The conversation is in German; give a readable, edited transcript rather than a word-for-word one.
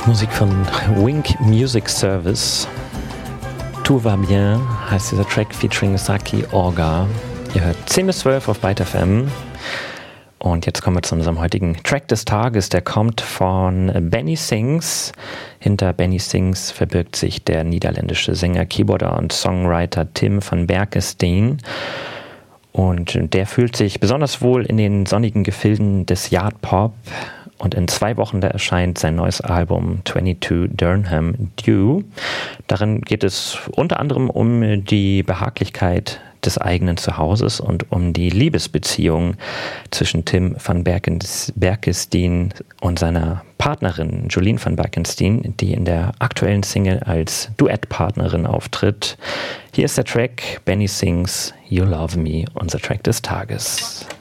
Musik von Wink Music Service. Tout va bien heißt dieser Track featuring Saki Orga. Ihr hört 10 bis 12 auf Byte FM. Und jetzt kommen wir zu unserem heutigen Track des Tages. Der kommt von Benny Sings. Hinter Benny Sings verbirgt sich der niederländische Sänger, Keyboarder und Songwriter Tim van Berkestein. Und der fühlt sich besonders wohl in den sonnigen Gefilden des Yard Pop. Und in 2 Wochen da erscheint sein neues Album 22 Durham Dew. Darin geht es unter anderem um die Behaglichkeit des eigenen Zuhauses und um die Liebesbeziehung zwischen Tim van Berkestein und seiner Partnerin Jolien van Berkestein, die in der aktuellen Single als Duettpartnerin auftritt. Hier ist der Track Benny Sings You Love Me, unser Track des Tages.